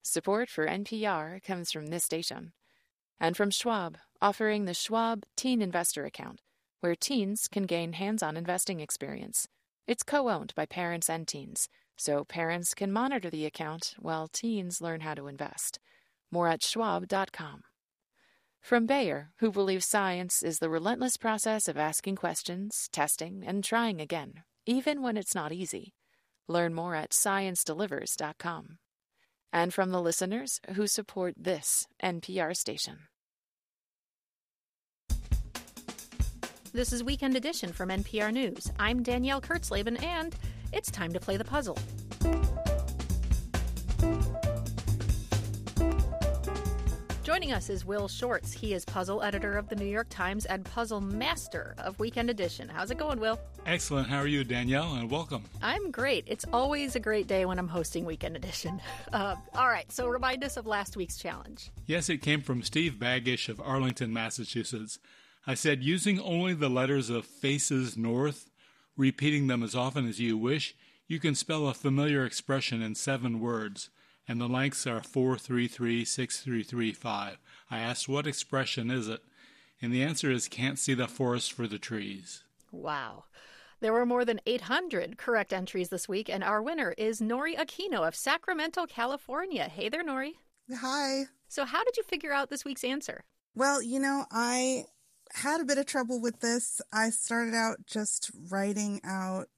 Support for NPR comes from this station. And from Schwab, offering the Schwab Teen Investor Account, where teens can gain hands-on investing experience. It's co-owned by parents and teens, so parents can monitor the account while teens learn how to invest. More at schwab.com. From Bayer, who believes science is the relentless process of asking questions, testing, and trying again, even when it's not easy. Learn more at sciencedelivers.com. And from the listeners who support this NPR station. This is Weekend Edition from NPR News. I'm Danielle Kurtzleben, and it's time to play the puzzle. Joining us is Will Shortz. He is puzzle editor of the New York Times and puzzle master of Weekend Edition. How's it going, Will? Excellent. How are you, Danielle? And welcome. I'm great. It's always a great day when I'm hosting Weekend Edition. All right, so remind us of last week's challenge. Yes, it came from Steve Baggish of Arlington, Massachusetts. I said, using only the letters of faces north, repeating them as often as you wish, you can spell a familiar expression in 7 words. And the lengths are 433, 6335. I asked, what expression is it? And the answer is, can't see the forest for the trees. Wow. There were more than 800 correct entries this week, and our winner is Nori Aquino of Sacramento, California. Hey there, Nori. Hi. So how did you figure out this week's answer? Well, I had a bit of trouble with this. I started out just writing out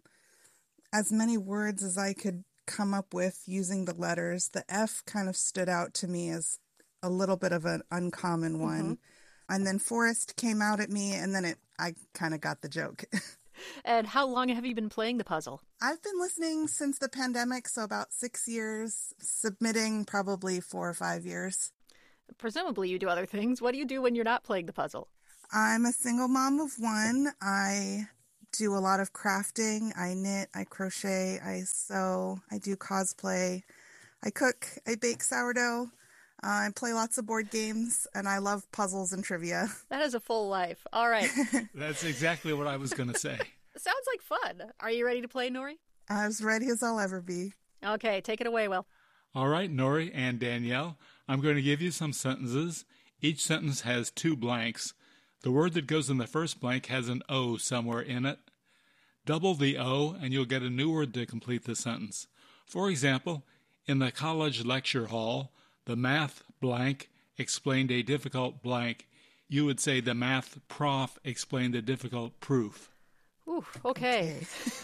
as many words as I could come up with using the letters. The F kind of stood out to me as a little bit of an uncommon one. Mm-hmm. And then forest came out at me, and then I kind of got the joke. And how long have you been playing the puzzle? I've been listening since the pandemic, so about 6 years, submitting probably 4 or 5 years. Presumably you do other things. What do you do when you're not playing the puzzle? I'm a single mom of 1. I do a lot of crafting. I knit, I crochet, I sew, I do cosplay, I cook, I bake sourdough, I play lots of board games, and I love puzzles and trivia. That is a full life. All right. That's exactly what I was going to say. Sounds like fun. Are you ready to play, Nori? As ready as I'll ever be. Okay, take it away, Will. All right, Nori and Danielle, I'm going to give you some sentences. Each sentence has 2 blanks. The word that goes in the first blank has an O somewhere in it. Double the O, and you'll get a new word to complete the sentence. For example, in the college lecture hall, the math blank explained a difficult blank. You would say the math prof explained a difficult proof. Ooh, okay.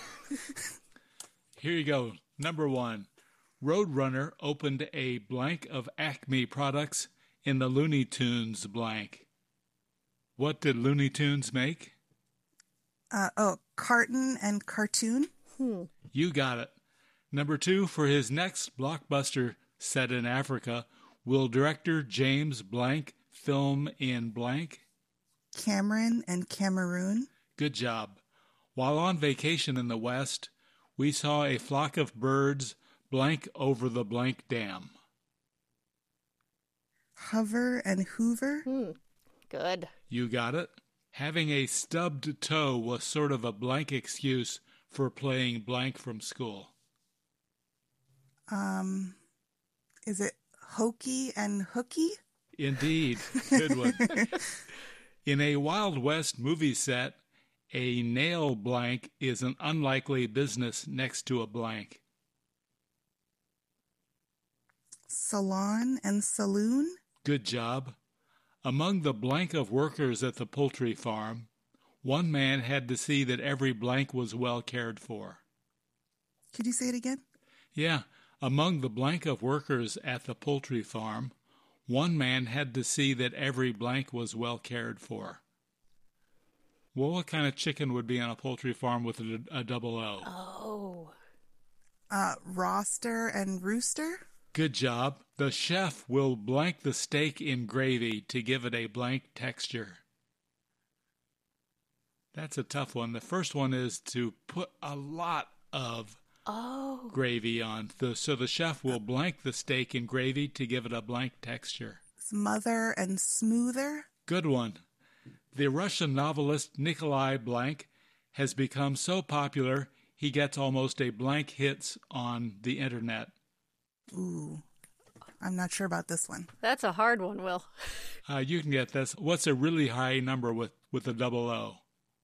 Here you go. Number 1. Roadrunner opened a blank of Acme products in the Looney Tunes blank. What did Looney Tunes make? Carton and cartoon. You got it. Number 2, for his next blockbuster set in Africa, will director James Blank film in blank? Cameron and Cameroon. Good job. While on vacation in the West, we saw a flock of birds blank over the blank dam. Hover and Hoover. Good. You got it. Having a stubbed toe was sort of a blank excuse for playing blank from school. Is it hokey and hooky? Indeed. Good one. In a Wild West movie set, a nail blank is an unlikely business next to a blank. Salon and saloon. Good job. Among the blank of workers at the poultry farm, one man had to see that every blank was well cared for. Could you say it again? Yeah. Among the blank of workers at the poultry farm, one man had to see that every blank was well cared for. Well, what kind of chicken would be on a poultry farm with a double O? Roster and rooster. Good job. The chef will blank the steak in gravy to give it a blank texture. That's a tough one. The first one is to put a lot of gravy on. So the chef will blank the steak in gravy to give it a blank texture. Smother and smoother. Good one. The Russian novelist Nikolai Blank has become so popular he gets almost a blank hits on the internet. Ooh, I'm not sure about this one. That's a hard one, Will. You can get this. What's a really high number with a double O?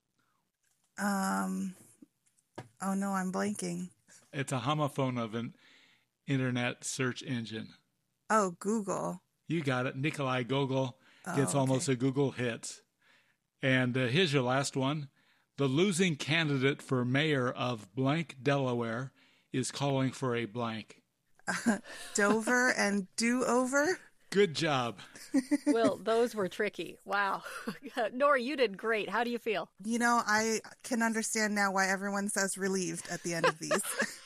Oh no, I'm blanking. It's a homophone of an internet search engine. Oh, Google. You got it. Nikolai Gogol gets okay. almost a Google hit. And here's your last one. The losing candidate for mayor of blank, Delaware, is calling for a blank. Dover and do-over? Good job. Will, those were tricky. Wow. Nori, you did great. How do you feel? You know, I can understand now why everyone says relieved at the end of these.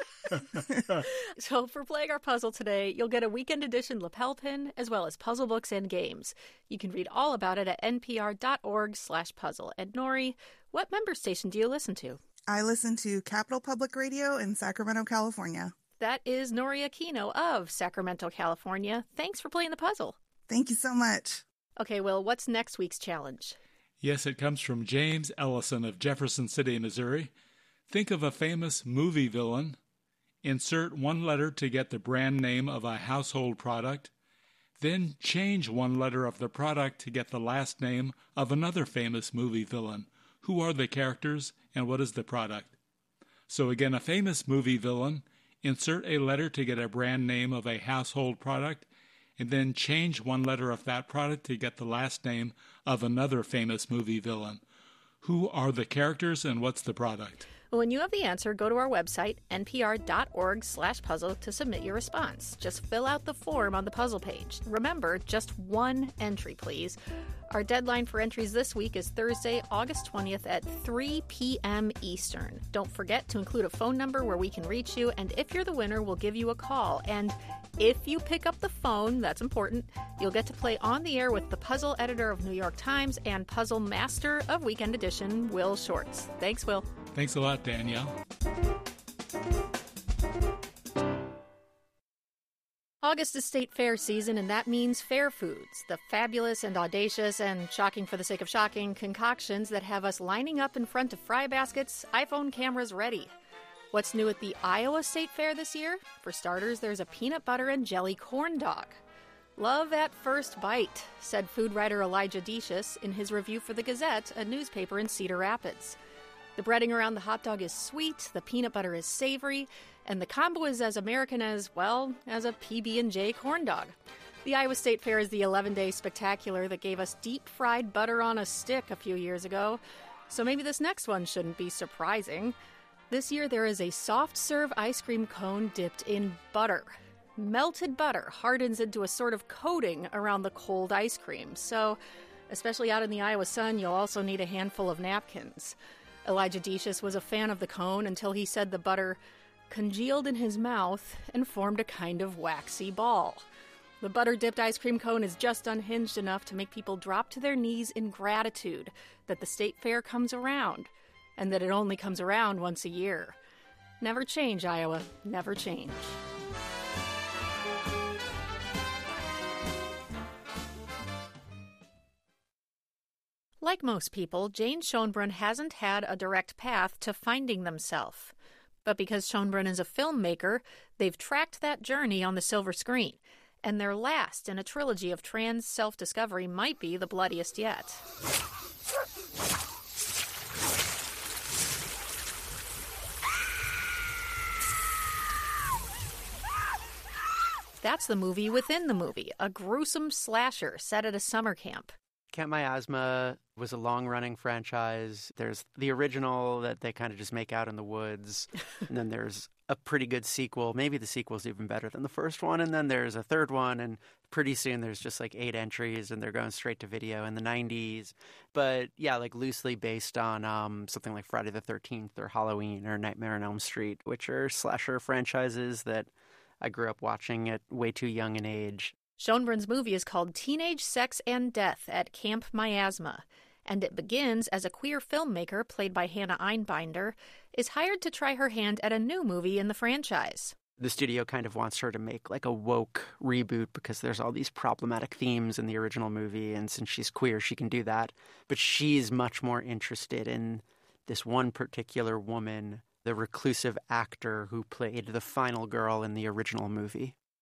So for playing our puzzle today, you'll get a weekend edition lapel pin, as well as puzzle books and games. You can read all about it at npr.org/puzzle. And Nori, what member station do you listen to? I listen to Capital Public Radio in Sacramento, California. That is Nori Aquino of Sacramento, California. Thanks for playing the puzzle. Thank you so much. Okay, Will, what's next week's challenge? Yes, it comes from James Ellison of Jefferson City, Missouri. Think of a famous movie villain. Insert one letter to get the brand name of a household product. Then change one letter of the product to get the last name of another famous movie villain. Who are the characters and what is the product? So again, a famous movie villain. Insert a letter to get a brand name of a household product, and then change one letter of that product to get the last name of another famous movie villain. Who are the characters and what's the product? When you have the answer, go to our website, npr.org/puzzle, to submit your response. Just fill out the form on the puzzle page. Remember, just one entry, please. Our deadline for entries this week is Thursday, August 20th at 3 p.m. Eastern. Don't forget to include a phone number where we can reach you, and if you're the winner, we'll give you a call. And if you pick up the phone, that's important, you'll get to play on the air with the puzzle editor of New York Times and puzzle master of Weekend Edition, Will Shortz. Thanks, Will. Thanks a lot, Danielle. August is state fair season, and that means fair foods, the fabulous and audacious and shocking for the sake of shocking concoctions that have us lining up in front of fry baskets, iPhone cameras ready. What's new at the Iowa State Fair this year? For starters, there's a peanut butter and jelly corn dog. Love at first bite, said food writer Elijah Decius in his review for the Gazette, a newspaper in Cedar Rapids. The breading around the hot dog is sweet, the peanut butter is savory, and the combo is as American as, well, as a PB&J corn dog. The Iowa State Fair is the 11-day spectacular that gave us deep-fried butter on a stick a few years ago, so maybe this next one shouldn't be surprising. This year there is a soft-serve ice cream cone dipped in butter. Melted butter hardens into a sort of coating around the cold ice cream, so especially out in the Iowa sun, you'll also need a handful of napkins. Elijah Decius was a fan of the cone until he said the butter congealed in his mouth and formed a kind of waxy ball. The butter-dipped ice cream cone is just unhinged enough to make people drop to their knees in gratitude that the state fair comes around, and that it only comes around once a year. Never change, Iowa. Never change. Like most people, Jane Schoenbrunn hasn't had a direct path to finding themselves. But because Schoenbrunn is a filmmaker, they've tracked that journey on the silver screen. And their last in a trilogy of trans self-discovery might be the bloodiest yet. That's the movie within the movie, a gruesome slasher set at a summer camp. Camp Miasma was a long-running franchise. There's the original that they kind of just make out in the woods. And then there's a pretty good sequel. Maybe the sequel's even better than the first one. And then there's a third one. And pretty soon there's just like 8 entries and they're going straight to video in the 90s. But yeah, like loosely based on something like Friday the 13th or Halloween or Nightmare on Elm Street, which are slasher franchises that I grew up watching at way too young an age. Schoenbrunn's movie is called Teenage Sex and Death at Camp Miasma, and it begins as a queer filmmaker played by Hannah Einbinder is hired to try her hand at a new movie in the franchise. The studio kind of wants her to make like a woke reboot because there's all these problematic themes in the original movie, and since she's queer, she can do that. But she's much more interested in this one particular woman, the reclusive actor who played the final girl in the original movie.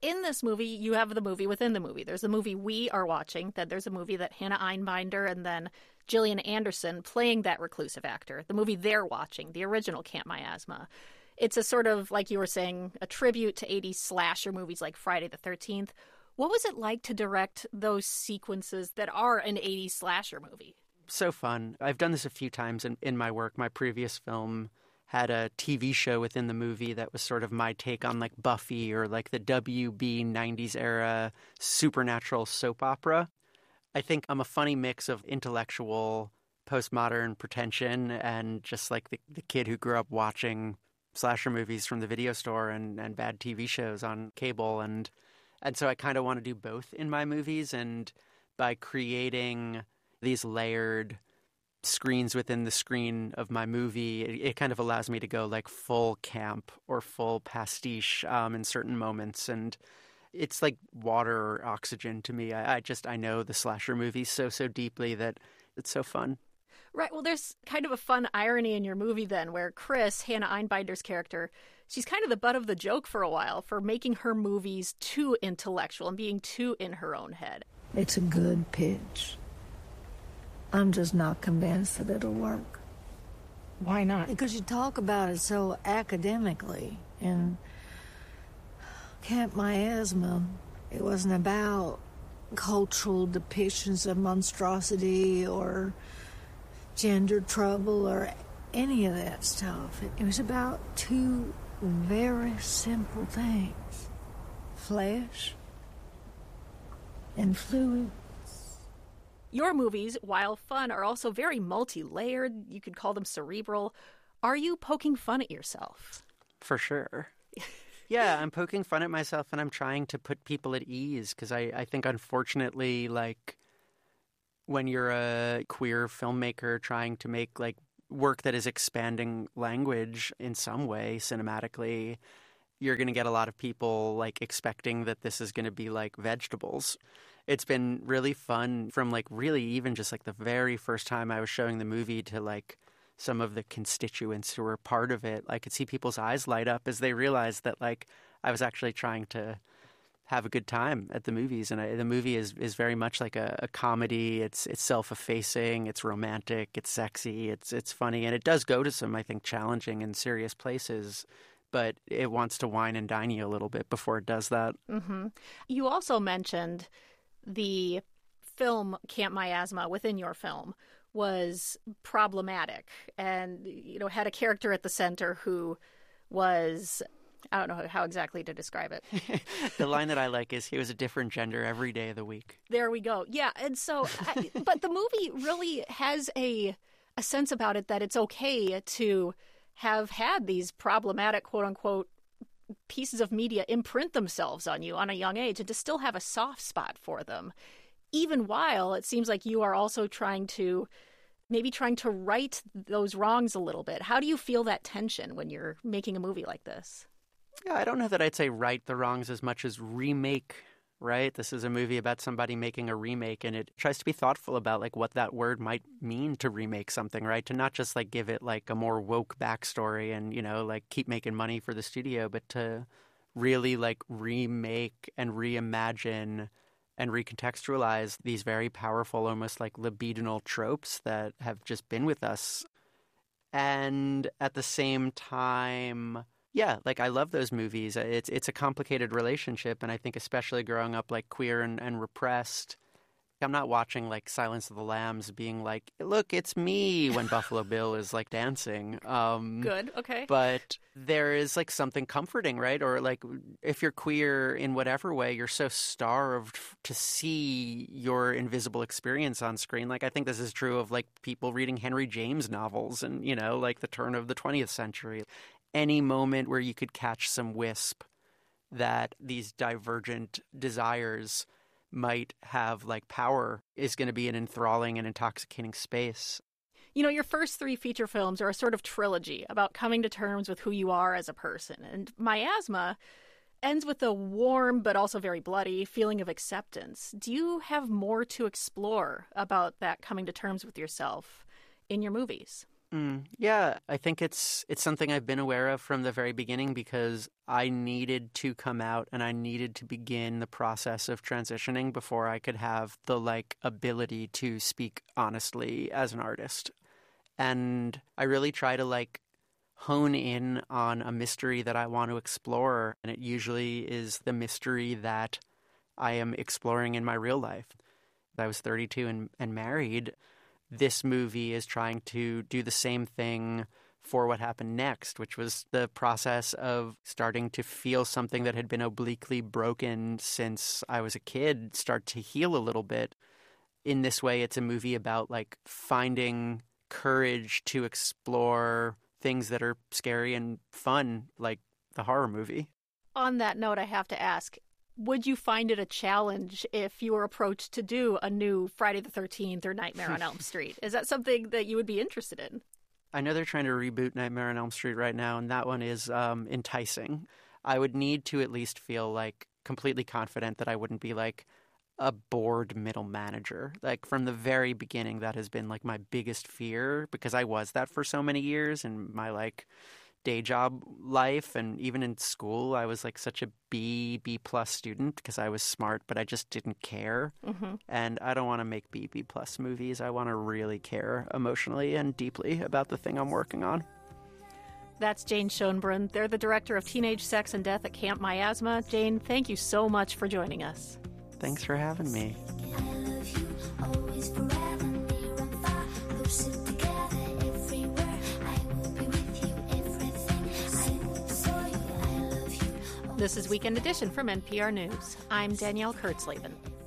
in this movie, you have the movie within the movie. There's the movie we are watching, then there's a movie that Hannah Einbinder and then Gillian Anderson playing that reclusive actor. The movie they're watching, the original Camp Miasma. It's a sort of, like you were saying, a tribute to 80s slasher movies like Friday the 13th. What was it like to direct those sequences that are an 80s slasher movie? So fun. I've done this a few times in my work. My previous film had a TV show within the movie that was sort of my take on like Buffy or like the WB 90s era supernatural soap opera. I think I'm a funny mix of intellectual postmodern pretension and just like the kid who grew up watching slasher movies from the video store and bad TV shows on cable. And so I kind of want to do both in my movies. And by creating these layered screens within the screen of my movie, it kind of allows me to go like full camp or full pastiche in certain moments. And it's like water or oxygen to me. I know the slasher movies so deeply that it's so fun. Right. Well, there's kind of a fun irony in your movie then where Chris, Hannah Einbinder's character, she's kind of the butt of the joke for a while for making her movies too intellectual and being too in her own head. It's a good pitch. I'm just not convinced that it'll work. Why not? Because you talk about it so academically. In Camp Miasma, it wasn't about cultural depictions of monstrosity or gender trouble or any of that stuff. It was about two very simple things: flesh and fluid. Your movies, while fun, are also very multi-layered. You could call them cerebral. Are you poking fun at yourself? For sure. Yeah, I'm poking fun at myself and I'm trying to put people at ease because I think, unfortunately, like, when you're a queer filmmaker trying to make, like, work that is expanding language in some way cinematically, you're going to get a lot of people, like, expecting that this is going to be, like, vegetables. It's been really fun from, like, really even just, like, the very first time I was showing the movie to, like, some of the constituents who were part of it. I could see people's eyes light up as they realized that, like, I was actually trying to have a good time at the movies. And the movie is very much like a comedy. It's self-effacing, it's romantic, it's sexy, it's funny. And it does go to some, I think, challenging and serious places, but it wants to wine and dine you a little bit before it does that. Mm-hmm. You also mentioned the film Camp Miasma within your film was problematic and, you know, had a character at the center who was, I don't know how exactly to describe it. The line that I like is he was a different gender every day of the week. There we go. Yeah. And so, but the movie really has a sense about it that it's okay to have had these problematic, quote unquote, pieces of media imprint themselves on you on a young age and to still have a soft spot for them, even while it seems like you are also trying to right those wrongs a little bit. How do you feel that tension when you're making a movie like this? Yeah, I don't know that I'd say right the wrongs as much as remake, right? This is a movie about somebody making a remake, and it tries to be thoughtful about, like, what that word might mean to remake something, right? To not just, like, give it, like, a more woke backstory and, you know, like, keep making money for the studio, but to really, like, remake and reimagine and recontextualize these very powerful, almost like libidinal tropes that have just been with us. And at the same time, yeah, like, I love those movies. It's a complicated relationship, and I think especially growing up, like, queer and repressed, I'm not watching, like, Silence of the Lambs being like, look, it's me, when Buffalo Bill is, like, dancing. Good, okay. But there is, like, something comforting, right? Or, like, if you're queer in whatever way, you're so starved to see your invisible experience on screen. Like, I think this is true of, like, people reading Henry James novels and, you know, like, the turn of the 20th century. Any moment where you could catch some wisp that these divergent desires might have, like, power is going to be an enthralling and intoxicating space. You know, your first three feature films are a sort of trilogy about coming to terms with who you are as a person. And Miasma ends with a warm but also very bloody feeling of acceptance. Do you have more to explore about that coming to terms with yourself in your movies? Yeah, I think it's something I've been aware of from the very beginning because I needed to come out and I needed to begin the process of transitioning before I could have the ability to speak honestly as an artist. And I really try to hone in on a mystery that I want to explore, and it usually is the mystery that I am exploring in my real life. I was 32 and married. This movie is trying to do the same thing for what happened next, which was the process of starting to feel something that had been obliquely broken since I was a kid start to heal a little bit. In this way, it's a movie about finding courage to explore things that are scary and fun, like the horror movie. On that note, I have to ask, would you find it a challenge if you were approached to do a new Friday the 13th or Nightmare on Elm Street? Is that something that you would be interested in? I know they're trying to reboot Nightmare on Elm Street right now, and that one is enticing. I would need to at least feel completely confident that I wouldn't be a bored middle manager. From the very beginning, that has been my biggest fear because I was that for so many years in my day job life, and even in school I was such a B+ student because I was smart but I just didn't care. And I don't want to make B+ movies. I want to really care emotionally and deeply about the thing I'm working on. That's Jane Schoenbrunn. They're the director of Teenage Sex and Death at Camp Miasma. Jane, thank you so much for joining us. Thanks for having me. This is Weekend Edition from NPR News. I'm Danielle Kurtzleben.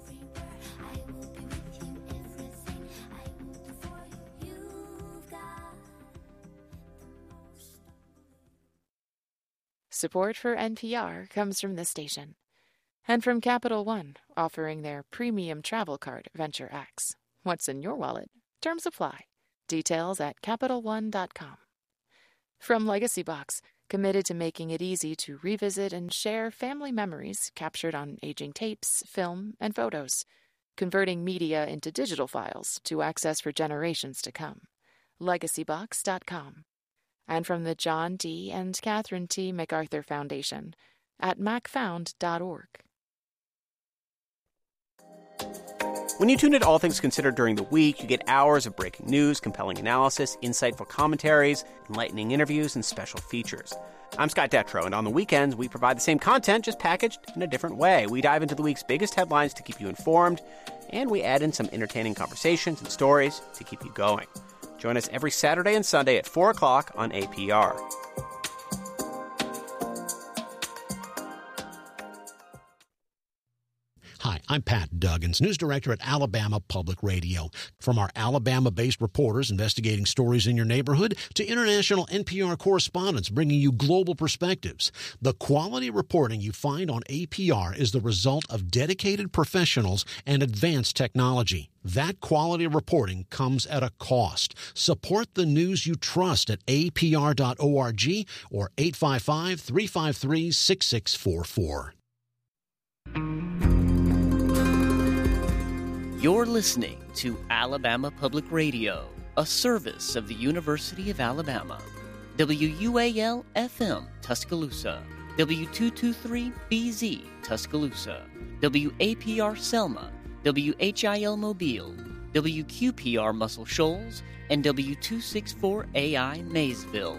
Support for NPR comes from this station and from Capital One, offering their premium travel card, Venture X. What's in your wallet? Terms apply. Details at CapitalOne.com. From Legacy Box, committed to making it easy to revisit and share family memories captured on aging tapes, film, and photos, converting media into digital files to access for generations to come. LegacyBox.com. And from the John D. and Catherine T. MacArthur Foundation at macfound.org. When you tune in to All Things Considered during the week, you get hours of breaking news, compelling analysis, insightful commentaries, enlightening interviews, and special features. I'm Scott Detrow, and on the weekends, we provide the same content, just packaged in a different way. We dive into the week's biggest headlines to keep you informed, and we add in some entertaining conversations and stories to keep you going. Join us every Saturday and Sunday at 4 o'clock on APR. Hi, I'm Pat Duggins, news director at Alabama Public Radio. From our Alabama-based reporters investigating stories in your neighborhood to international NPR correspondents bringing you global perspectives, the quality reporting you find on APR is the result of dedicated professionals and advanced technology. That quality reporting comes at a cost. Support the news you trust at apr.org or 855-353-6644. You're listening to Alabama Public Radio, a service of the University of Alabama. WUAL-FM, Tuscaloosa. W223BZ, Tuscaloosa. WAPR Selma. WHIL Mobile. WQPR Muscle Shoals. And W264AI Maysville.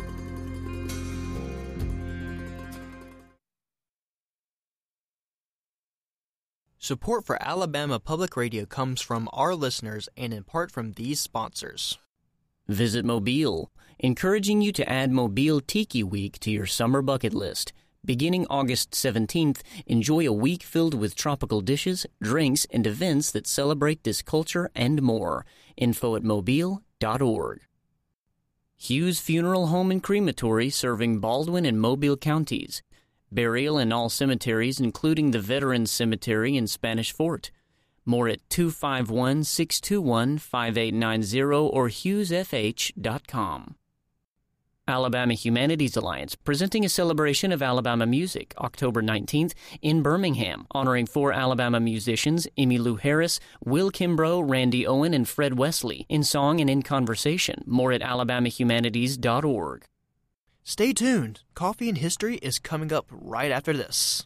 Support for Alabama Public Radio comes from our listeners and in part from these sponsors. Visit Mobile, encouraging you to add Mobile Tiki Week to your summer bucket list. Beginning August 17th, enjoy a week filled with tropical dishes, drinks, and events that celebrate this culture and more. Info at mobile.org. Hughes Funeral Home and Crematory serving Baldwin and Mobile counties. Burial in all cemeteries, including the Veterans Cemetery in Spanish Fort. More at 251-621-5890 or hughesfh.com. Alabama Humanities Alliance, presenting a celebration of Alabama music, October 19th, in Birmingham, honoring 4 Alabama musicians, Emmylou Harris, Will Kimbrough, Randy Owen, and Fred Wesley, in song and in conversation. More at alabamahumanities.org. Stay tuned. Coffee and History is coming up right after this.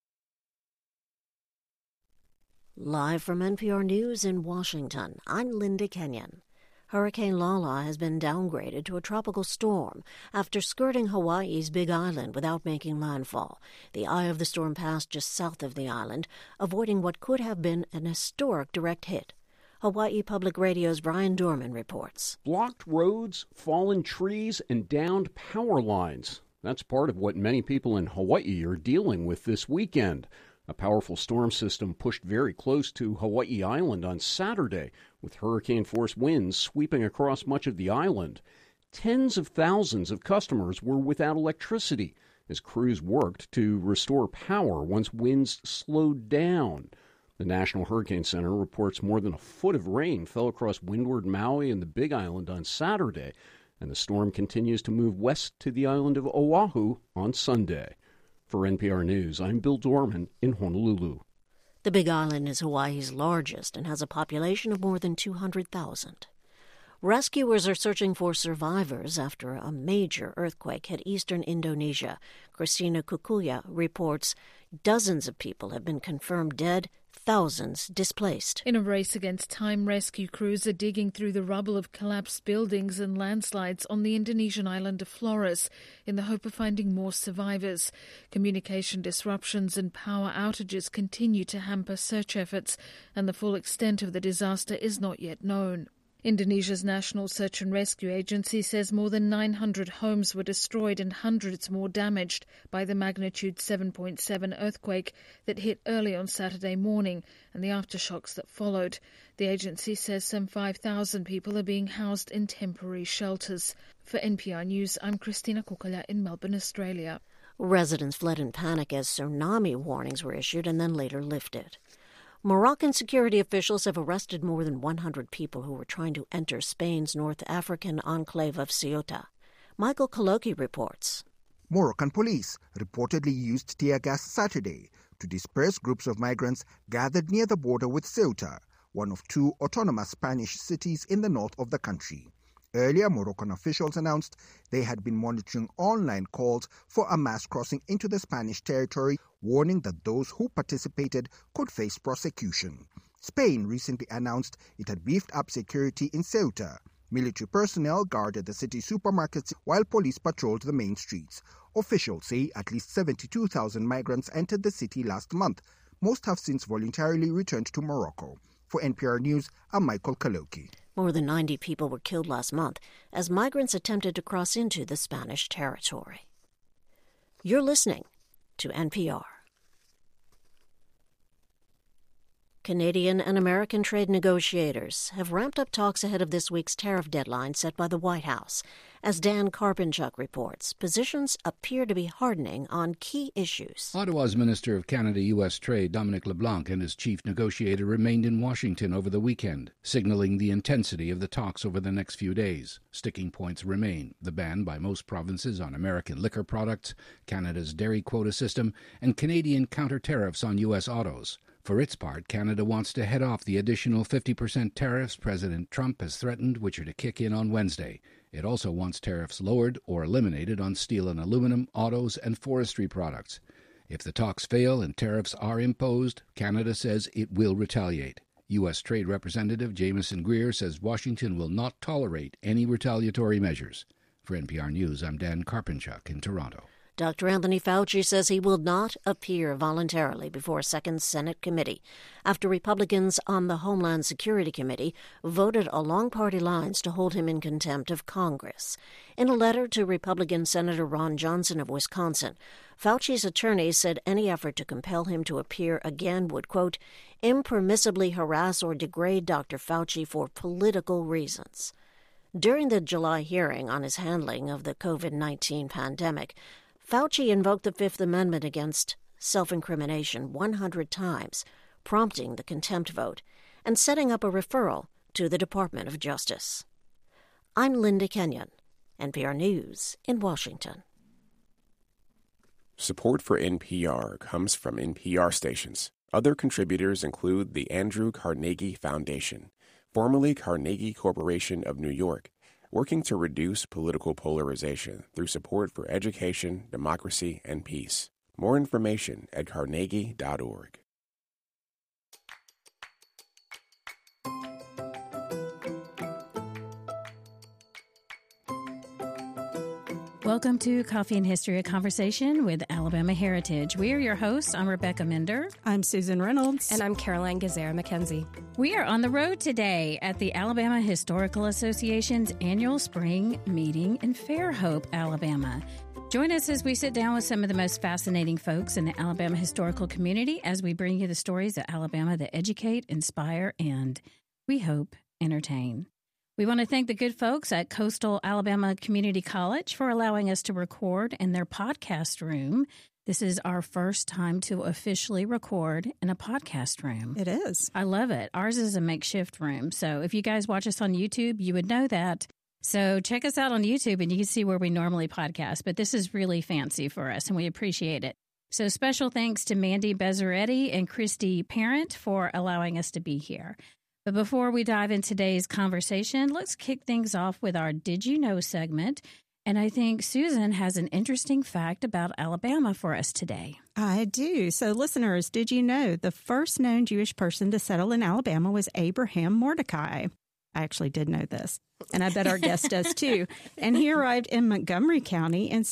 Live from NPR News in Washington, I'm Linda Kenyon. Hurricane Lala has been downgraded to a tropical storm after skirting Hawaii's Big Island without making landfall. The eye of the storm passed just south of the island, avoiding what could have been an historic direct hit. Hawaii Public Radio's Brian Dorman reports. Blocked roads, fallen trees, and downed power lines. That's part of what many people in Hawaii are dealing with this weekend. A powerful storm system pushed very close to Hawaii Island on Saturday, with hurricane-force winds sweeping across much of the island. Tens of thousands of customers were without electricity as crews worked to restore power once winds slowed down. The National Hurricane Center reports more than a foot of rain fell across windward Maui and the Big Island on Saturday, and the storm continues to move west to the island of Oahu on Sunday. For NPR News, I'm Bill Dorman in Honolulu. The Big Island is Hawaii's largest and has a population of more than 200,000. Rescuers are searching for survivors after a major earthquake hit eastern Indonesia. Christina Kukuya reports dozens of people have been confirmed dead, thousands displaced. In a race against time, rescue crews are digging through the rubble of collapsed buildings and landslides on the Indonesian island of Flores in the hope of finding more survivors. Communication disruptions and power outages continue to hamper search efforts, and the full extent of the disaster is not yet known. Indonesia's National Search and Rescue Agency says more than 900 homes were destroyed and hundreds more damaged by the magnitude 7.7 earthquake that hit early on Saturday morning and the aftershocks that followed. The agency says some 5,000 people are being housed in temporary shelters. For NPR News, I'm Christina Kukala in Melbourne, Australia. Residents fled in panic as tsunami warnings were issued and then later lifted. Moroccan security officials have arrested more than 100 people who were trying to enter Spain's North African enclave of Ceuta. Michael Kaloki reports. Moroccan police reportedly used tear gas Saturday to disperse groups of migrants gathered near the border with Ceuta, one of 2 autonomous Spanish cities in the north of the country. Earlier, Moroccan officials announced they had been monitoring online calls for a mass crossing into the Spanish territory, warning that those who participated could face prosecution. Spain recently announced it had beefed up security in Ceuta. Military personnel guarded the city's supermarkets while police patrolled the main streets. Officials say at least 72,000 migrants entered the city last month. Most have since voluntarily returned to Morocco. For NPR News, I'm Michael Kaloki. More than 90 people were killed last month as migrants attempted to cross into the Spanish territory. You're listening to NPR. Canadian and American trade negotiators have ramped up talks ahead of this week's tariff deadline set by the White House. As Dan Karpinchuk reports, positions appear to be hardening on key issues. Ottawa's Minister of Canada-U.S. Trade, Dominic LeBlanc, and his chief negotiator remained in Washington over the weekend, signaling the intensity of the talks over the next few days. Sticking points remain: the ban by most provinces on American liquor products, Canada's dairy quota system, and Canadian counter-tariffs on U.S. autos. For its part, Canada wants to head off the additional 50% tariffs President Trump has threatened, which are to kick in on Wednesday. It also wants tariffs lowered or eliminated on steel and aluminum, autos, and forestry products. If the talks fail and tariffs are imposed, Canada says it will retaliate. U.S. Trade Representative Jameson Greer says Washington will not tolerate any retaliatory measures. For NPR News, I'm Dan Karpinchuk in Toronto. Dr. Anthony Fauci says he will not appear voluntarily before a second Senate committee after Republicans on the Homeland Security Committee voted along party lines to hold him in contempt of Congress. In a letter to Republican Senator Ron Johnson of Wisconsin, Fauci's attorneys said any effort to compel him to appear again would, quote, impermissibly harass or degrade Dr. Fauci for political reasons. During the July hearing on his handling of the COVID-19 pandemic, Fauci invoked the Fifth Amendment against self-incrimination 100 times, prompting the contempt vote and setting up a referral to the Department of Justice. I'm Linda Kenyon NPR News in Washington. Support for NPR comes from NPR stations. Other contributors include the Andrew Carnegie Foundation, formerly Carnegie Corporation of New York, working to reduce political polarization through support for education, democracy, and peace. More information at carnegie.org. Welcome to Coffee and History, a conversation with Alabama Heritage. We are your hosts. I'm Rebecca Mender. I'm Susan Reynolds. And I'm Caroline Gazera McKenzie. We are on the road today at the Alabama Historical Association's annual spring meeting in Fairhope, Alabama. Join us as we sit down with some of the most fascinating folks in the Alabama historical community as we bring you the stories of Alabama that educate, inspire, and, we hope, entertain. We want to thank the good folks at Coastal Alabama Community College for allowing us to record in their podcast room. This is our first time to officially record in a podcast room. It is. I love it. Ours is a makeshift room. So if you guys watch us on YouTube, you would know that. So check us out on YouTube and you can see where we normally podcast. But this is really fancy for us and we appreciate it. So special thanks to Mandy Bezzaretti and Christy Parent for allowing us to be here. But before we dive into today's conversation, let's kick things off with our Did You Know segment. And I think Susan has an interesting fact about Alabama for us today. I do. So listeners, did you know the first known Jewish person to settle in Alabama was Abraham Mordecai? I actually did know this, and I bet our guest does too. And he arrived in Montgomery County in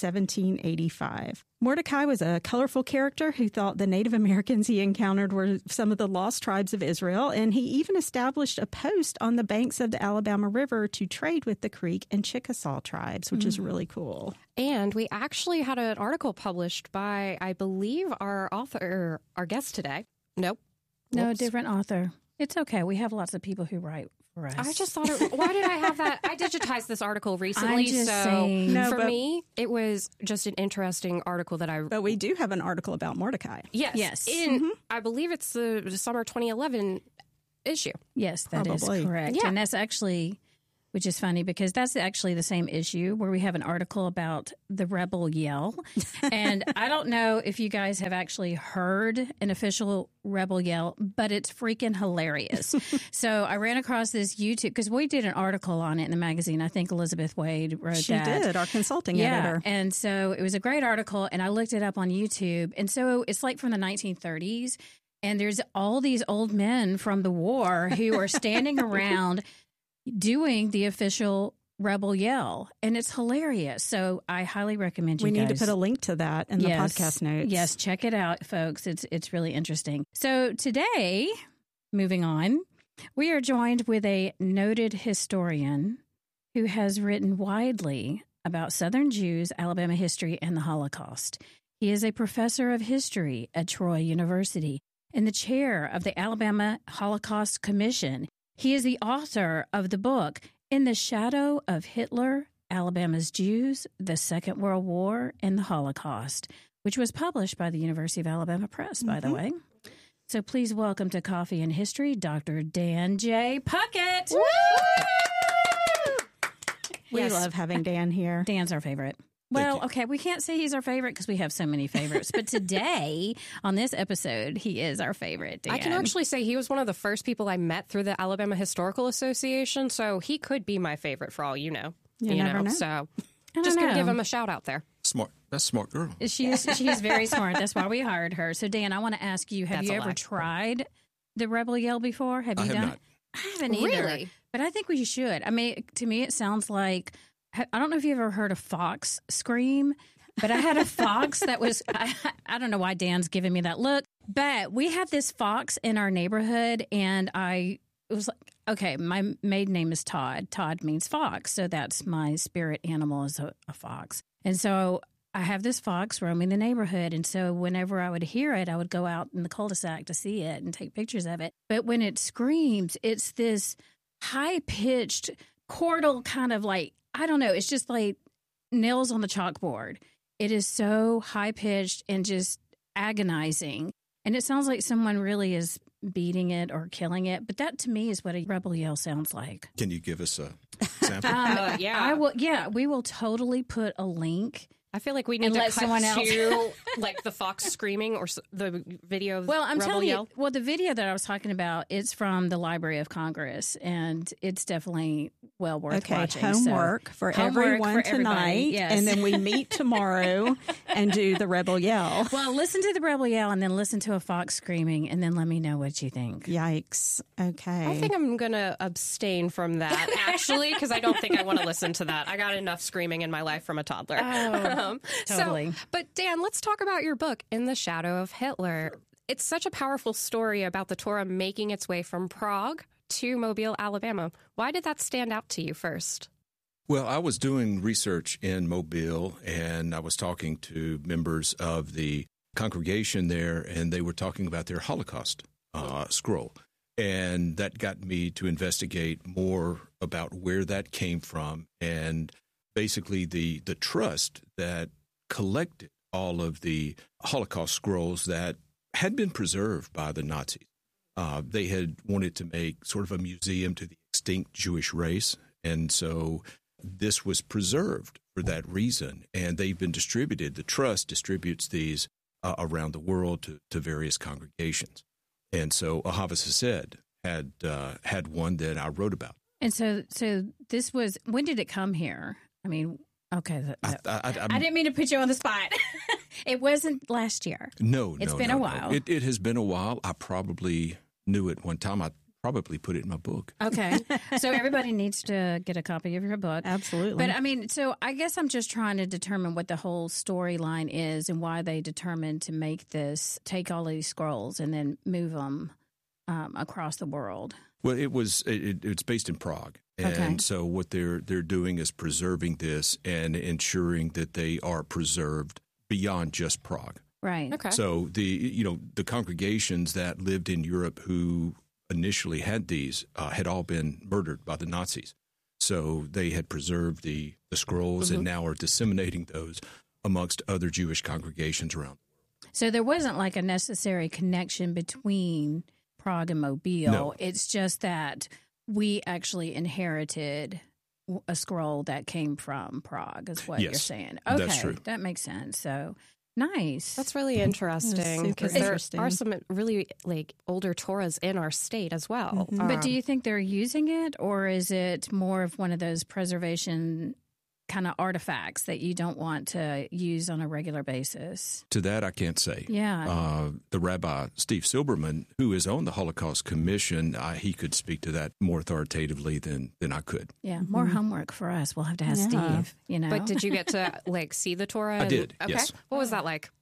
1785. Mordecai was a colorful character who thought the Native Americans he encountered were some of the lost tribes of Israel, and he even established a post on the banks of the Alabama River to trade with the Creek and Chickasaw tribes, which is really cool. And we actually had an article published by, I believe, our author, our guest today. Nope. No, a different author. It's okay. We have lots of people who write for us. I just thought, why did I have that? I digitized this article recently, I'm just saying. No, for me, it was just an interesting article that I... But we do have an article about Mordecai. Yes. In, I believe it's the summer 2011 issue. Yes, that Probably. is correct. Yeah. And that's actually, which is funny because that's actually the same issue where we have an article about the rebel yell. And I don't know if you guys have actually heard an official rebel yell, but it's freaking hilarious. So I ran across this YouTube because we did an article on it in the magazine. I think Elizabeth Wade wrote that. She did, our consulting editor. And so it was a great article, and I looked it up on YouTube. And so it's like from the 1930s, and there's all these old men from the war who are standing around doing the official rebel yell, and it's hilarious. So I highly recommend you We guys. need to put a link to that in the podcast notes. Yes, check it out, folks. It's really interesting. So today, moving on, we are joined with a noted historian who has written widely about Southern Jews, Alabama history, and the Holocaust. He is a professor of history at Troy University and the chair of the Alabama Holocaust Commission. He is the author of the book, In the Shadow of Hitler, Alabama's Jews, the Second World War, and the Holocaust, which was published by the University of Alabama Press, by the way. So please welcome to Coffee and History, Dr. Dan J. Puckett. Woo! We love having Dan here. Dan's our favorite. Well, okay, we can't say he's our favorite because we have so many favorites. But today, on this episode, he is our favorite, Dan. I can actually say he was one of the first people I met through the Alabama Historical Association, so he could be my favorite for all you know. You never know. So just going to give him a shout out there. Smart. That's a smart girl. She's very smart. That's why we hired her. So, Dan, I want to ask you, have That's you a ever lie. tried the Rebel Yell before? Have you done not. it? I haven't either. Really? But I think we should. I mean, to me, it sounds like, I don't know if you ever heard a fox scream, but I had a fox that was, I don't know why Dan's giving me that look, but we had this fox in our neighborhood, and it was like, okay, my maiden name is Todd. Todd means fox, so that's my spirit animal is a fox. And so I have this fox roaming the neighborhood, and so whenever I would hear it, I would go out in the cul-de-sac to see it and take pictures of it. But when it screams, it's this high-pitched, chordal kind of like, I don't know, it's just like nails on the chalkboard. It is so high-pitched and just agonizing. And it sounds like someone really is beating it or killing it. But that, to me, is what a rebel yell sounds like. Can you give us a sample? Yeah. I will. Yeah, we will totally put a link. I feel like we need And to let cut someone else. to like the fox screaming or the video of Well, I'm Rebel telling Yell. you, the video that I was talking about, it's from the Library of Congress, and it's definitely well worth watching. Homework for everyone tonight, yes. and then we meet tomorrow and do the Rebel Yell. Well, listen to the Rebel Yell, and then listen to a fox screaming, and then let me know what you think. Yikes. Okay. I think I'm going to abstain from that, actually, because I don't think I want to listen to that. I got enough screaming in my life from a toddler. Oh, totally. But Dan, let's talk about your book, In the Shadow of Hitler. It's such a powerful story about the Torah making its way from Prague to Mobile, Alabama. Why did that stand out to you first? Well, I was doing research in Mobile, and I was talking to members of the congregation there, and they were talking about their Holocaust scroll. And that got me to investigate more about where that came from and basically the trust that collected all of the Holocaust scrolls that had been preserved by the Nazis. They had wanted to make sort of a museum to the extinct Jewish race, and so this was preserved for that reason, and they've been distributed. The Trust distributes these around the world to various congregations. And so Ahavas Hesed had one that I wrote about. And so this was, when did it come here? I mean, okay. I didn't mean to put you on the spot. It wasn't last year. No, It's been a while. It has been a while. I probably knew it one time. I probably put it in my book. Okay. So everybody needs to get a copy of your book. Absolutely. But I mean, so I guess I'm just trying to determine what the whole storyline is and why they determined to make this, take all these scrolls and then move them across the world. Well, it's based in Prague. And so what they're doing is preserving this and ensuring that they are preserved beyond just Prague. Right. Okay. So the congregations that lived in Europe who initially had these had all been murdered by the Nazis. So they had preserved the scrolls and now are disseminating those amongst other Jewish congregations around. So there wasn't like a necessary connection between Prague and Mobile. No. It's just that we actually inherited a scroll that came from Prague, is what you're saying. Okay, that's true. That makes sense. So nice. That's really interesting because there interesting. are some really like older Torahs in our state as well. But do you think they're using it, or is it more of one of those preservation kind of artifacts that you don't want to use on a regular basis? To that, I can't say. Yeah. The Rabbi Steve Silberman, who is on the Holocaust Commission, he could speak to that more authoritatively than I could. Yeah, more homework for us. We'll have to ask Steve, But did you get to like see the Torah? I did, Okay. yes. What was that like?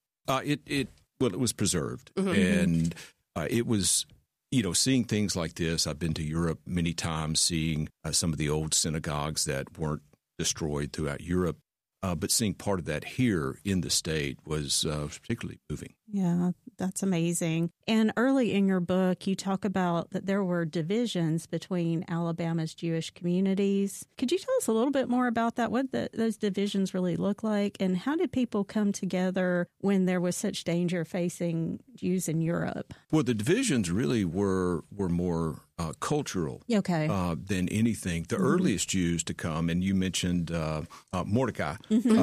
It was preserved, and it was, seeing things like this. I've been to Europe many times, seeing some of the old synagogues that weren't destroyed throughout Europe, but seeing part of that here in the state was particularly moving. Yeah, that's amazing. And early in your book, you talk about that there were divisions between Alabama's Jewish communities. Could you tell us a little bit more about that? What those divisions really look like, and how did people come together when there was such danger facing Jews in Europe? Well, the divisions really were more cultural than anything. The earliest Jews to come, and you mentioned Mordecai,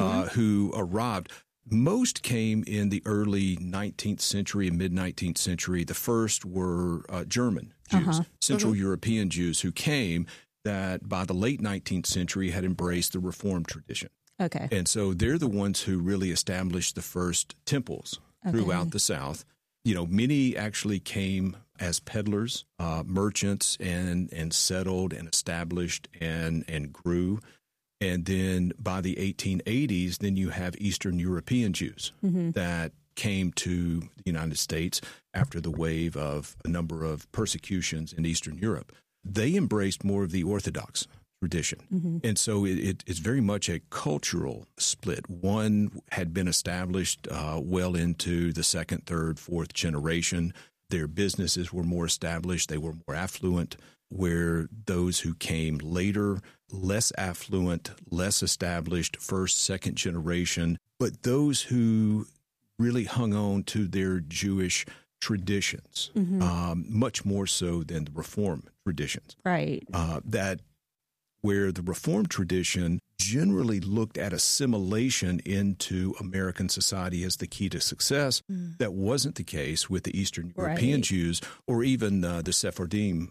who arrived. Most came in the early 19th century and mid-19th century. The first were German Jews, Central European Jews who came that by the late 19th century had embraced the Reformed tradition. Okay. And so they're the ones who really established the first temples throughout the South. Many actually came as peddlers, merchants, and settled and established and grew. And then by the 1880s, then you have Eastern European Jews that came to the United States after the wave of a number of persecutions in Eastern Europe. They embraced more of the Orthodox tradition. And so it's very much a cultural split. One had been established well into the second, third, fourth generation. Their businesses were more established. They were more affluent, where those who came later, less affluent, less established, first, second generation, but those who really hung on to their Jewish traditions, much more so than the Reform traditions. Right. That where the Reformed tradition generally looked at assimilation into American society as the key to success. That wasn't the case with the Eastern European Jews, or even the Sephardim,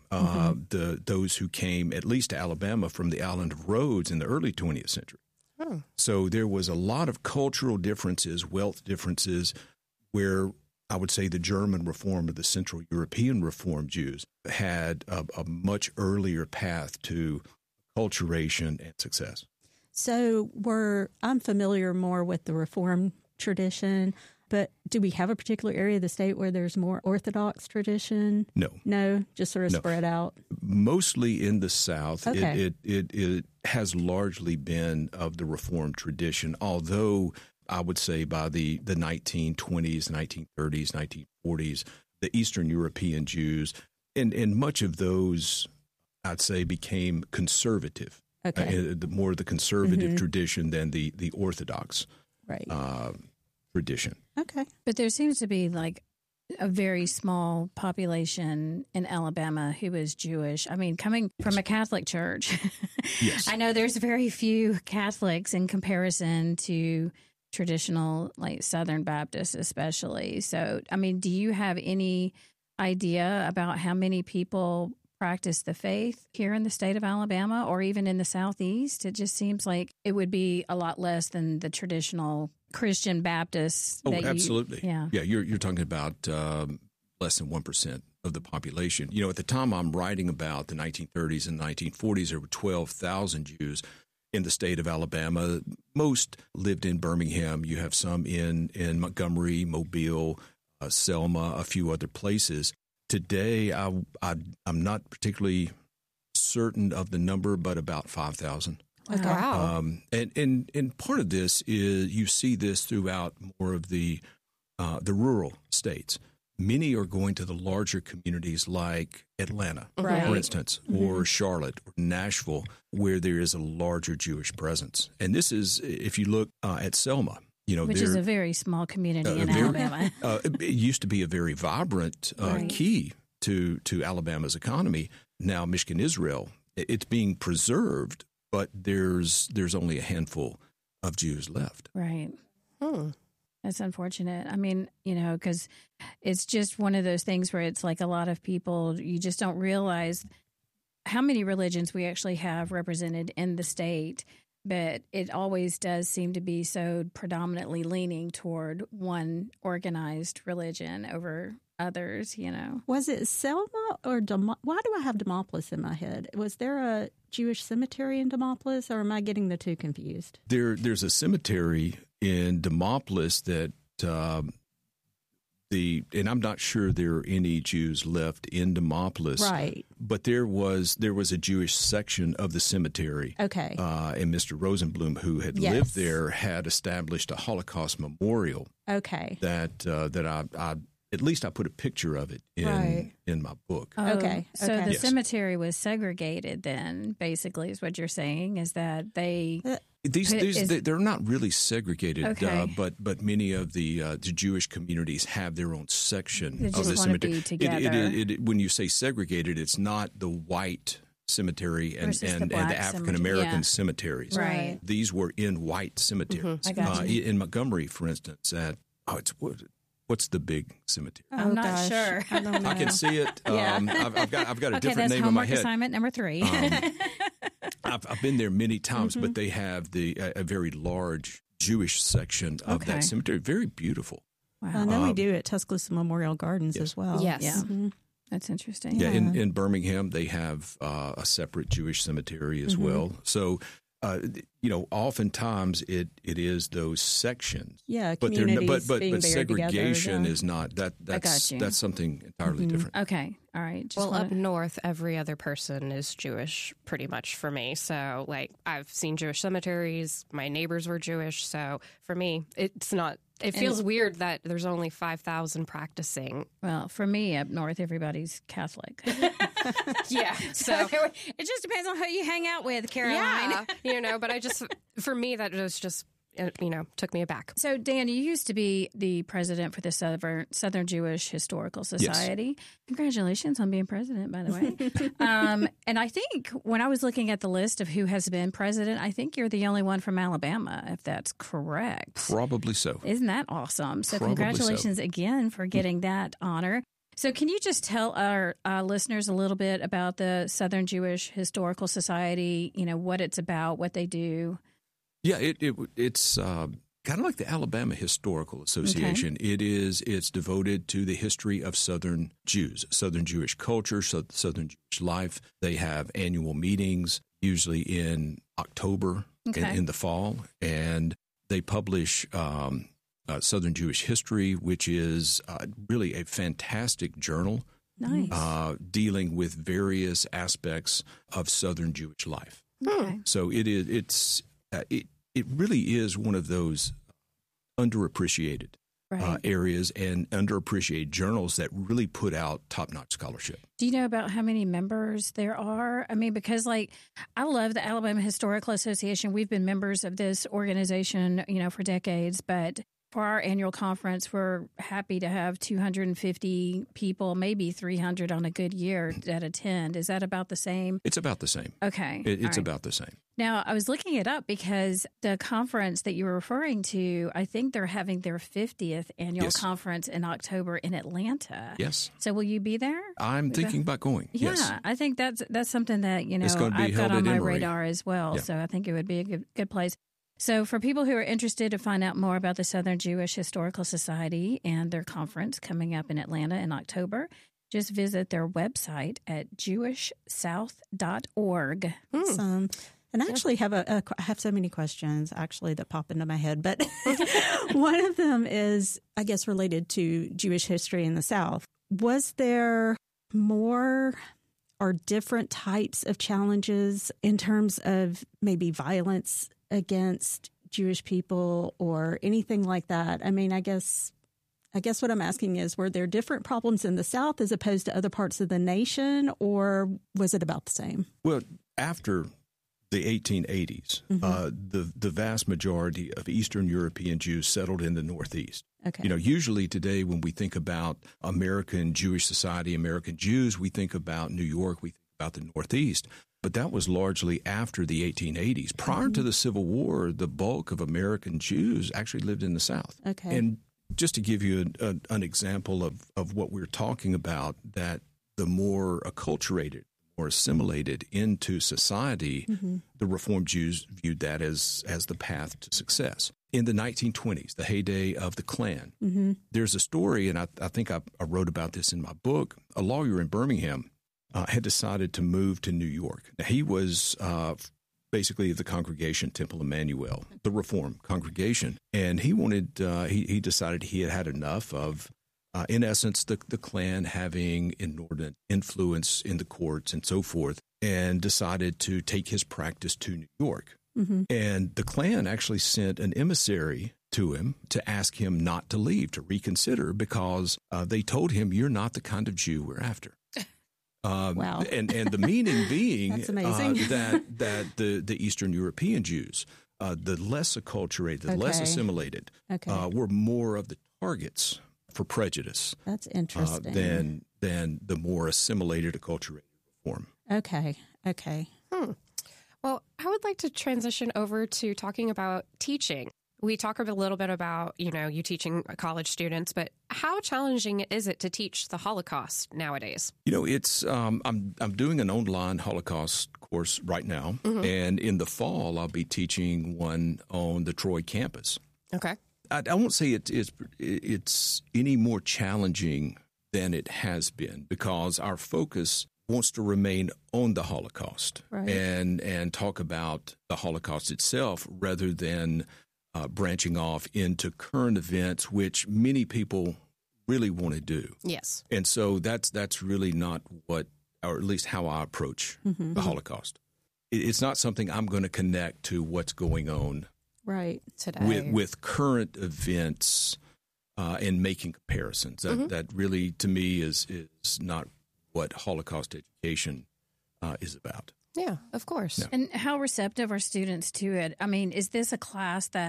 those who came at least to Alabama from the island of Rhodes in the early 20th century. So there was a lot of cultural differences, wealth differences, where I would say the German Reform or the Central European Reform Jews had a much earlier path to acculturation and success. So I'm familiar more with the Reform tradition, but do we have a particular area of the state where there's more Orthodox tradition? No, just sort of spread out? Mostly in the South. Okay. It has largely been of the Reformed tradition, although I would say by the 1920s, 1930s, 1940s, the Eastern European Jews, and much of those, I'd say, became conservative. Okay. More the conservative tradition than the Orthodox tradition. Okay. But there seems to be like a very small population in Alabama who is Jewish. I mean, coming from a Catholic church, I know there's very few Catholics in comparison to traditional, like Southern Baptists especially. So, I mean, do you have any idea about how many people practice the faith here in the state of Alabama or even in the Southeast? It just seems like it would be a lot less than the traditional Christian Baptists. Oh, absolutely. You're talking about less than 1% of the population. You know, at the time I'm writing about the 1930s and 1940s, there were 12,000 Jews in the state of Alabama. Most lived in Birmingham. You have some in Montgomery, Mobile, Selma, a few other places. Today, I'm not particularly certain of the number, but about 5,000. Okay. Wow. And part of this is you see this throughout more of the rural states. Many are going to the larger communities like Atlanta, for instance, or Charlotte or Nashville, where there is a larger Jewish presence. And this is, if you look at Selma, which is a very small community in Alabama. It used to be a very vibrant key to Alabama's economy. Now, Michigan Israel, it's being preserved, but there's only a handful of Jews left. Right. That's unfortunate. I mean, because it's just one of those things where it's like a lot of people, you just don't realize how many religions we actually have represented in the state. But it always does seem to be so predominantly leaning toward one organized religion over others, Was it Selma or why do I have Demopolis in my head? Was there a Jewish cemetery in Demopolis, or am I getting the two confused? There's a cemetery in Demopolis that and I'm not sure there are any Jews left in Demopolis. Right. But there was a Jewish section of the cemetery. Okay. And Mr. Rosenblum, who had lived there, had established a Holocaust memorial. Okay. That I at least I put a picture of it in my book. Oh, okay. So the cemetery was segregated then, basically, is what you're saying, is that they... They're not really segregated, but many of the Jewish communities have their own section of the cemetery. When you say segregated, it's not the white cemetery and the African American cemeteries. Right. These were in white cemeteries. In Montgomery, for instance, what's the big cemetery? I'm not sure. I can see it. I've got a different name in my head. That's homework assignment number 3. I've been there many times, but they have a very large Jewish section of that cemetery. Very beautiful. Wow. I know we do at Tuscaloosa Memorial Gardens as well. Yes. Yeah. Mm-hmm. That's interesting. Yeah, in Birmingham, they have a separate Jewish cemetery as well. So, oftentimes it is those sections. Yeah, but being segregation together, is not that. That's something entirely different. Okay, all right. Up north, every other person is Jewish, pretty much for me. So, I've seen Jewish cemeteries. My neighbors were Jewish. So, for me, it's not. It feels weird that there's only 5,000 practicing. Well, for me, up north, everybody's Catholic. Yeah. So it just depends on who you hang out with, Caroline. Yeah. But for me, that was just, took me aback. So, Dan, you used to be the president for the Southern Jewish Historical Society. Yes. Congratulations on being president, by the way. And I think when I was looking at the list of who has been president, I think you're the only one from Alabama, if that's correct. Probably so. Isn't that awesome? So Probably congratulations so. again for getting that honor. So can you just tell our listeners a little bit about the Southern Jewish Historical Society, what it's about, what they do? Yeah, it's kind of like the Alabama Historical Association. Okay. It's devoted to the history of Southern Jews, Southern Jewish culture, Southern Jewish life. They have annual meetings, usually in October, in the fall, and they publish Southern Jewish History, which is really a fantastic journal. Nice. Dealing with various aspects of Southern Jewish life. Okay. So it really is one of those underappreciated areas and underappreciated journals that really put out top-notch scholarship. Do you know about how many members there are? I mean, because I love the Alabama Historical Association. We've been members of this organization, for decades, but for our annual conference, we're happy to have 250 people, maybe 300 on a good year that attend. Is that about the same? It's about the same. Okay. It's about the same. Now, I was looking it up because the conference that you were referring to, I think they're having their 50th annual conference in October in Atlanta. Yes. So will you be there? I'm thinking about going. Yeah, yes. I think that's something that, I've got on my radar as well. Yeah. So I think it would be a good place. So for people who are interested to find out more about the Southern Jewish Historical Society and their conference coming up in Atlanta in October, just visit their website at jewishsouth.org. Awesome. And I actually have I have so many questions actually that pop into my head, but one of them is, I guess, related to Jewish history in the South. Was there more or different types of challenges in terms of maybe violence against Jewish people or anything like that? I mean, I guess what I'm asking is, were there different problems in the South as opposed to other parts of the nation, or was it about the same? Well, after the 1880s, the vast majority of Eastern European Jews settled in the Northeast. Okay. Usually today when we think about American Jewish society, American Jews, we think about New York, we think about the Northeast. But that was largely after the 1880s. Prior to the Civil War, the bulk of American Jews actually lived in the South. Okay. And just to give you an example of what we're talking about, that the more acculturated, more assimilated into society, the Reformed Jews viewed that as the path to success. In the 1920s, the heyday of the Klan, there's a story, and I think I wrote about this in my book. A lawyer in Birmingham had decided to move to New York. Now, he was basically of the congregation Temple Emmanuel, the Reform congregation, and he wanted. He decided he had enough of, in essence, the Klan having inordinate influence in the courts and so forth, and decided to take his practice to New York. And the Klan actually sent an emissary to him to ask him not to leave, to reconsider, because they told him, "You're not the kind of Jew we're after." Wow. And the meaning being That's amazing. that the Eastern European Jews, the less acculturated, the less assimilated, were more of the targets for prejudice. That's interesting. Than the more assimilated, acculturated Reform. Okay. Well, I would like to transition over to talking about teaching. We talk a little bit about, you teaching college students, but how challenging is it to teach the Holocaust nowadays? It's I'm doing an online Holocaust course right now, and in the fall I'll be teaching one on the Troy campus. Okay. I won't say it's any more challenging than it has been, because our focus wants to remain on the Holocaust and talk about the Holocaust itself rather than branching off into current events, which many people really want to do. Yes. And so that's really not what, or at least how I approach the Holocaust. It's not something I'm going to connect to what's going on today with current events and making comparisons. That really, to me, is not what Holocaust education is about. Yeah, of course. No. And how receptive are students to it? I mean, is this a class that's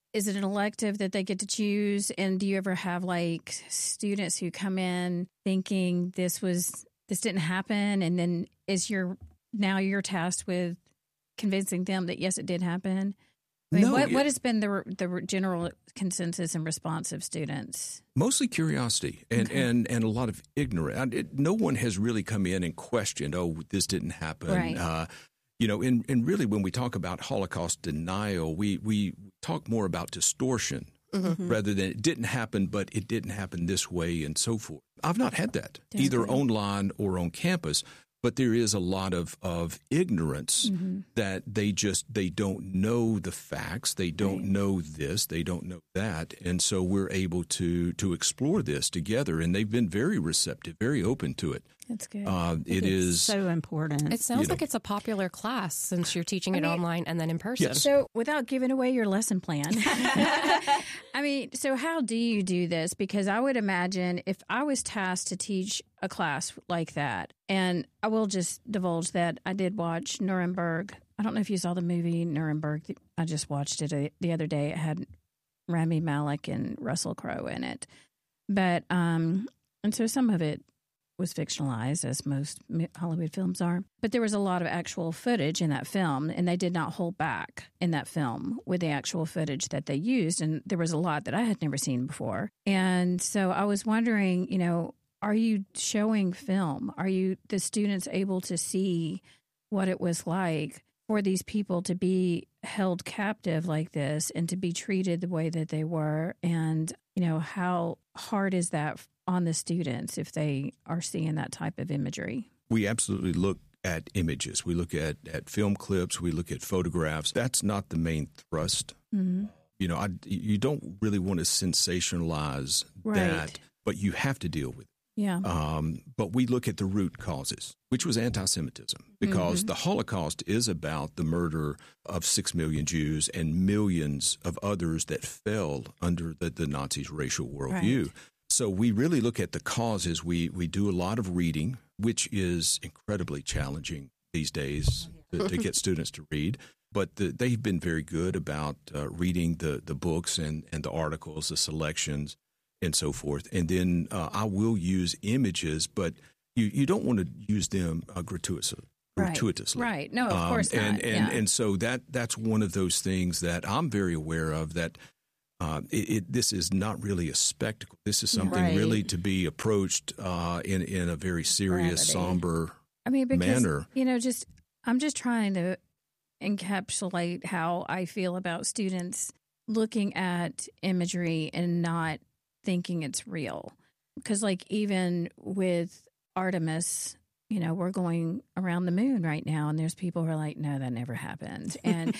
is it an elective that they get to choose? And do you ever have like students who come in thinking this didn't happen, and then now you're tasked with convincing them that yes, it did happen? I mean, what has been the general consensus and response of students? Mostly curiosity and a lot of ignorance. No one has really come in and questioned, this didn't happen. Right. And really when we talk about Holocaust denial, we talk more about distortion rather than it didn't happen, but it didn't happen this way and so forth. I've not had that, either online or on campus. But there is a lot of ignorance that they don't know the facts. They don't know this. They don't know that. And so we're able to explore this together. And they've been very receptive, very open to it. That's good. It is so important. It sounds like it's a popular class since you're teaching it online and then in person. Yes. So without giving away your lesson plan, so how do you do this? Because I would imagine if I was tasked to teach a class like that, and I will just divulge that I did watch Nuremberg. I don't know if you saw the movie Nuremberg. I just watched it the other day. It had Rami Malek and Russell Crowe in it. But, and so some of it was fictionalized, as most Hollywood films are. But there was a lot of actual footage in that film, and they did not hold back in that film with the actual footage that they used. And there was a lot that I had never seen before. And so I was wondering, are you showing film? Are the students able to see what it was like for these people to be held captive like this and to be treated the way that they were? And, how hard is that on the students if they are seeing that type of imagery? We absolutely look at images. We look at film clips. We look at photographs. That's not the main thrust. Mm-hmm. You don't really want to sensationalize that, but you have to deal with it. Yeah. But we look at the root causes, which was anti-Semitism, because the Holocaust is about the murder of 6 million Jews and millions of others that fell under the Nazis' racial worldview. Right. So we really look at the causes. We do a lot of reading, which is incredibly challenging these days to get students to read. But they've been very good about reading the books and the articles, the selections, and so forth. And then I will use images, but you don't want to use them gratuitously. Right. No, of course not. And so that's one of those things that I'm very aware of, that this is not really a spectacle. This is something really to be approached in a very serious, somber manner. I'm just trying to encapsulate how I feel about students looking at imagery and not thinking it's real. Because even with Artemis, we're going around the moon right now, and there's people who are like, no, that never happened. And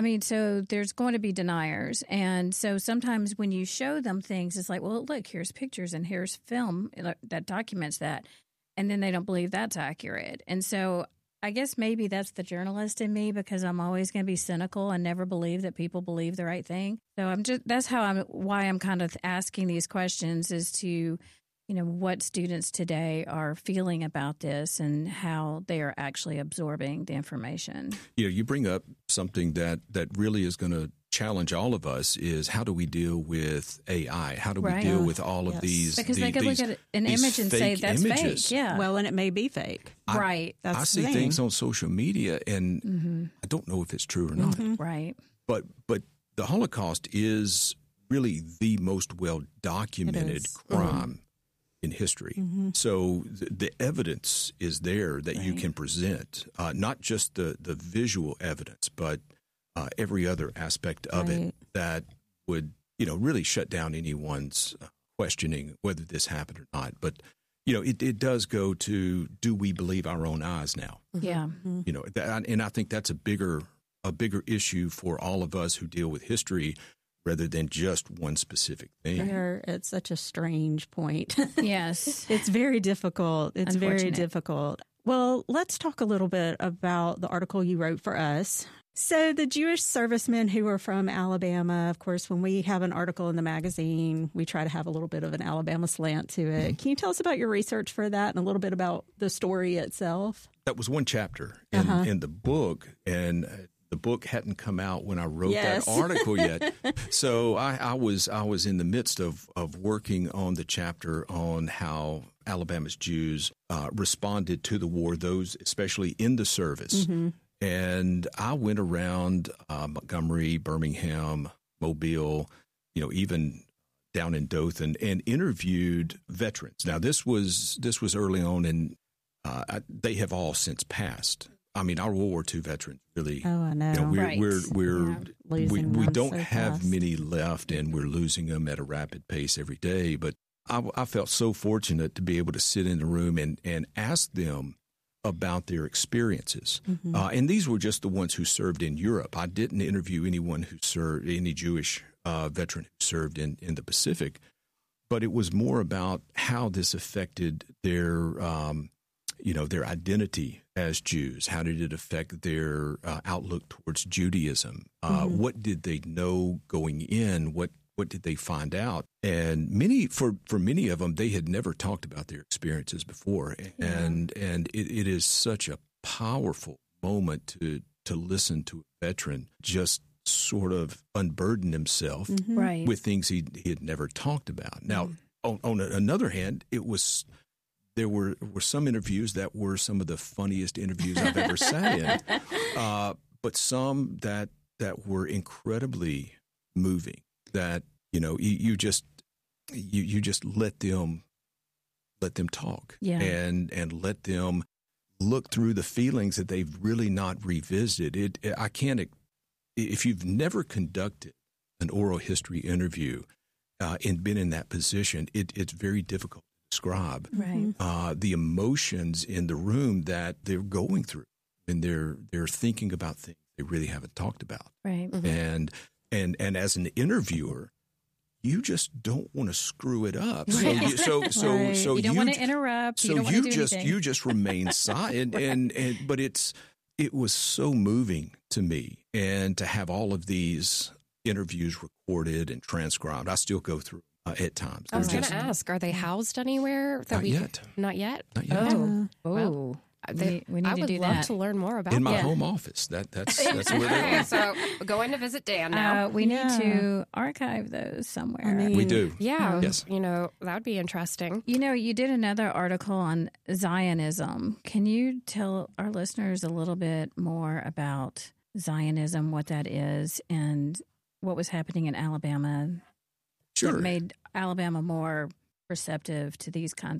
so there's going to be deniers. And so sometimes when you show them things, it's like, well, look, here's pictures and here's film that documents that. And then they don't believe that's accurate. And so I guess maybe that's the journalist in me, because I'm always going to be cynical and never believe that people believe the right thing. So that's why I'm kind of asking these questions, is to, what students today are feeling about this and how they are actually absorbing the information. You bring up something that really is going to challenge all of us, is how do we deal with AI? How do we deal with all of these? Because they could look at an image and say that's fake. Yeah. Well, and it may be fake. Right. That's I see things on social media, and I don't know if it's true or not. Right. But the Holocaust is really the most well documented crime in history. So the evidence is there that you can present, not just the visual evidence, but every other aspect of it that would, really shut down anyone's questioning whether this happened or not. But, it does go to, do we believe our own eyes now? Yeah. And I think that's a bigger issue for all of us who deal with history, rather than just one specific thing. It's such a strange point. Yes. It's very difficult. It's very difficult. Well, let's talk a little bit about the article you wrote for us. So the Jewish servicemen who are from Alabama, of course, when we have an article in the magazine, we try to have a little bit of an Alabama slant to it. Can you tell us about your research for that and a little bit about the story itself? That was one chapter in the book, and the book hadn't come out when I wrote that article yet. So I was in the midst of working on the chapter on how Alabama's Jews responded to the war, those especially in the service. Mm-hmm. And I went around Montgomery, Birmingham, Mobile, even down in Dothan, and interviewed veterans. Now, this was early on, and they have all since passed. I mean, our World War II veterans really. Oh, I know. We don't have many left, and we're losing them at a rapid pace every day. But I felt so fortunate to be able to sit in the room and ask them about their experiences. Mm-hmm. And these were just the ones who served in Europe. I didn't interview anyone who served, any Jewish veteran who served in the Pacific, but it was more about how this affected their their identity as Jews. How did it affect their outlook towards Judaism? What did they know going in? What did they find out? And for many of them, they had never talked about their experiences before. And it is such a powerful moment to listen to a veteran just sort of unburden himself with things he had never talked about. Now, on another hand, there were some interviews that were some of the funniest interviews I've ever sat in, but some that were incredibly moving. That you just let them talk, and let them look through the feelings that they've really not revisited. I can't. If you've never conducted an oral history interview and been in that position, it's very difficult to describe the emotions in the room that they're going through, and they're thinking about things they really haven't talked about. Right. Mm-hmm. And as an interviewer, you just don't want to screw it up. So you don't want to interrupt. So you just remain silent, but it was so moving to me, and to have all of these interviews recorded and transcribed. I still go through at times. I was going to ask, are they housed anywhere? Not yet. Not yet. Not yet. Oh. Well, we need I to would do love that. to learn more about in my home office. That's where they are. So going to visit Dan now. We need to archive those somewhere. We do. Yeah. Yes. That would be interesting. You did another article on Zionism. Can you tell our listeners a little bit more about Zionism, what that is, and what was happening in Alabama Sure. that made Alabama more receptive to these kinds